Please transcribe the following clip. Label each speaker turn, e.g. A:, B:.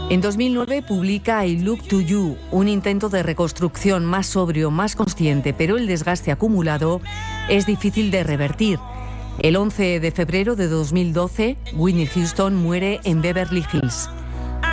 A: En 2009 publica I Look to You, un intento de reconstrucción más sobrio, más consciente, pero el desgaste acumulado es difícil de revertir. El 11 de febrero de 2012, Whitney Houston muere en Beverly Hills.